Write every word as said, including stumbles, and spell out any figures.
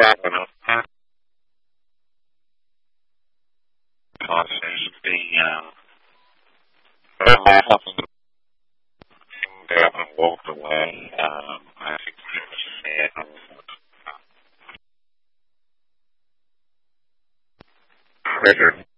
Because the um, laughed and walked away. Um, I think it was sad. Richard.